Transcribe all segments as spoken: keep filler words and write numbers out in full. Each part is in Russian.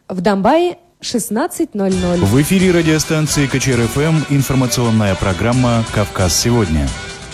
В Донбассе шестнадцать ноль ноль. В эфире радиостанции КЧР-ФМ информационная программа «Кавказ сегодня».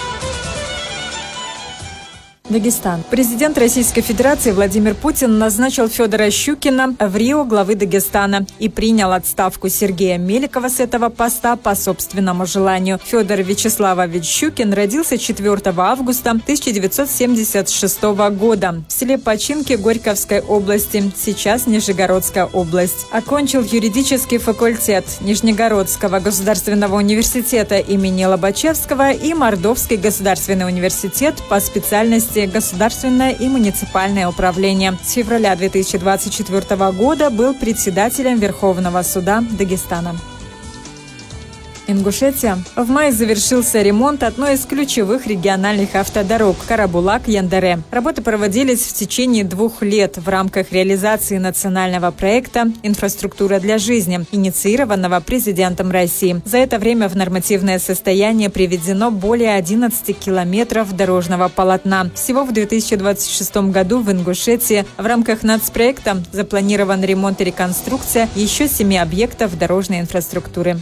Дагестан. Президент Российской Федерации Владимир Путин назначил Федора Щукина в РИО главы Дагестана и принял отставку Сергея Меликова с этого поста по собственному желанию. Федор Вячеславович Щукин родился четвёртого августа тысяча девятьсот семьдесят шестого года в селе Починки Горьковской области, сейчас Нижегородская область. Окончил юридический факультет Нижегородского государственного университета имени Лобачевского и Мордовский государственный университет по специальности государственное и муниципальное управление. С февраля две тысячи двадцать четвёртого года был председателем Верховного суда Дагестана. Ингушетия. В мае завершился ремонт одной из ключевых региональных автодорог Карабулак-Яндере. Работы проводились в течение двух лет в рамках реализации национального проекта «Инфраструктура для жизни», инициированного президентом России. За это время в нормативное состояние приведено более одиннадцати километров дорожного полотна. Всего в две тысячи двадцать шестом году в Ингушетии в рамках нацпроекта запланирован ремонт и реконструкция еще семи объектов дорожной инфраструктуры.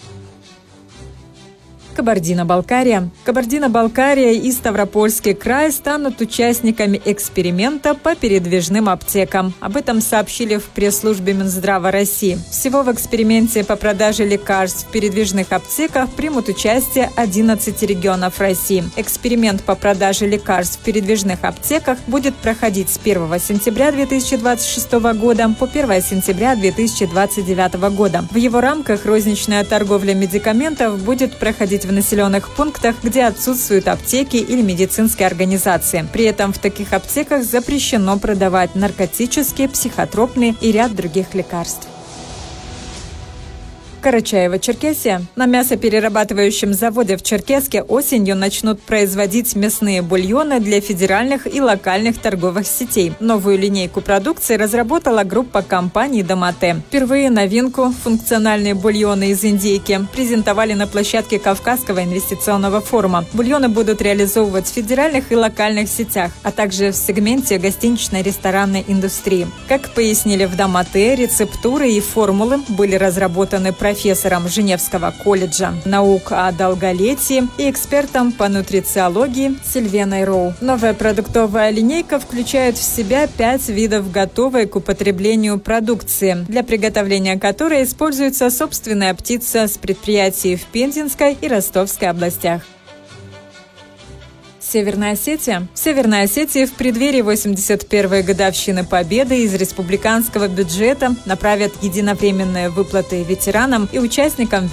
Кабардино-Балкария. Кабардино-Балкария и Ставропольский край станут участниками эксперимента по передвижным аптекам. Об этом сообщили в пресс-службе Минздрава России. Всего в эксперименте по продаже лекарств в передвижных аптеках примут участие одиннадцать регионов России. Эксперимент по продаже лекарств в передвижных аптеках будет проходить с первого сентября две тысячи двадцать шестого года по первое сентября две тысячи двадцать девятого года. В его рамках розничная торговля медикаментов будет проходить в населенных пунктах, где отсутствуют аптеки или медицинские организации. При этом в таких аптеках запрещено продавать наркотические, психотропные и ряд других лекарств. Карачаево-Черкесия. На мясоперерабатывающем заводе в Черкесске осенью начнут производить мясные бульоны для федеральных и локальных торговых сетей. Новую линейку продукции разработала группа компаний «Домате». Впервые новинку – функциональные бульоны из индейки – презентовали на площадке Кавказского инвестиционного форума. Бульоны будут реализовывать в федеральных и локальных сетях, а также в сегменте гостиничной ресторанной индустрии. Как пояснили в «Домате», рецептуры и формулы были разработаны профессором Женевского колледжа наук о долголетии и экспертом по нутрициологии Сильвеной Роу. Новая продуктовая линейка включает в себя пять видов готовой к употреблению продукции, для приготовления которой используется собственная птица с предприятий в Пензенской и Ростовской областях. Северная Осетия. В Северной Осетии в преддверии восемьдесят первой годовщины Победы из республиканского бюджета направят единовременные выплаты ветеранам и участникам